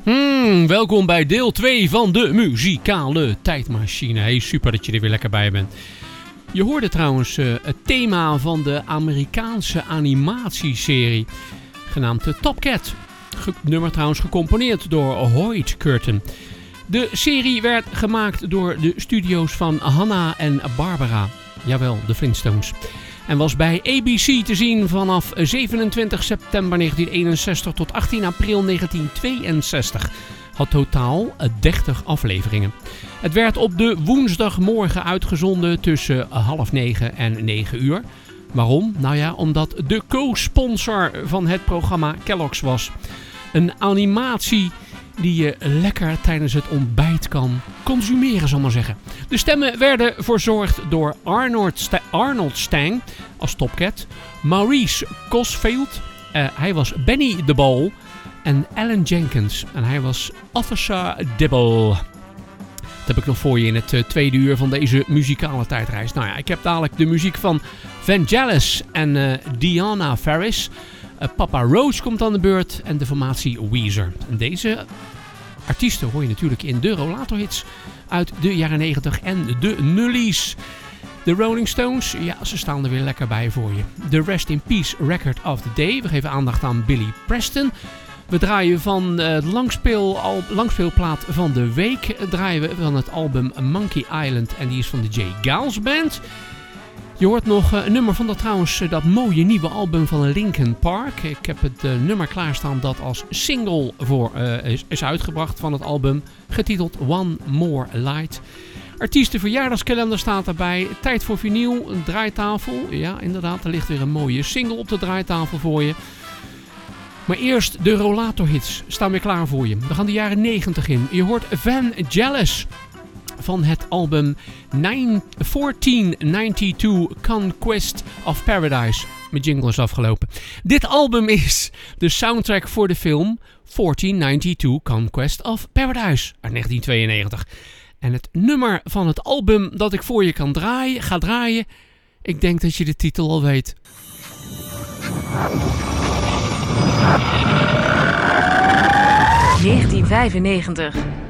Welkom bij deel 2 van de muzikale tijdmachine. Hey, super dat je er weer lekker bij bent. Je hoorde trouwens het thema van de Amerikaanse animatieserie, genaamd Top Cat. Nummer trouwens gecomponeerd door Hoyt Curtin. De serie werd gemaakt door de studio's van Hanna-Barbera. Jawel, de Flintstones. En was bij ABC te zien vanaf 27 september 1961 tot 18 april 1962. Had totaal 30 afleveringen. Het werd op de woensdagmorgen uitgezonden tussen 8:30 en 9 uur. Waarom? Nou ja, omdat de co-sponsor van het programma Kellogg's was. Een animatie die je lekker tijdens het ontbijt kan consumeren, zal ik maar zeggen. De stemmen werden verzorgd door Arnold Stang als Top Cat, Maurice Cosfield, hij was Benny the Ball, en Alan Jenkins, en hij was Officer Dibble. Dat heb ik nog voor je in het tweede uur van deze muzikale tijdreis. Nou ja, ik heb dadelijk de muziek van Vangelis en Diana Ferris. Papa Roach komt aan de beurt en de formatie Weezer. En deze artiesten hoor je natuurlijk in de Rollator-hits uit de jaren 90 en de nullies. De Rolling Stones, ja, ze staan er weer lekker bij voor je. De Rest in Peace Record of the Day. We geven aandacht aan Billy Preston. We draaien van de langspeelplaat van de week. Draaien we van het album Monkey Island en die is van de J. Geils Band. Je hoort nog een nummer van dat mooie nieuwe album van Linkin Park. Ik heb het nummer klaarstaan dat als single is uitgebracht van het album, getiteld One More Light. Artiestenverjaardagskalender staat erbij. Tijd voor vinyl, een draaitafel. Ja, inderdaad, er ligt weer een mooie single op de draaitafel voor je. Maar eerst de Rollator-hits staan weer klaar voor je. We gaan de jaren 90 in. Je hoort Vangelis van het album 1492 Conquest of Paradise. Mijn jingle is afgelopen. Dit album is de soundtrack voor de film 1492 Conquest of Paradise uit 1992. En het nummer van het album dat ik voor je ga draaien, ik denk dat je de titel al weet. ...1995...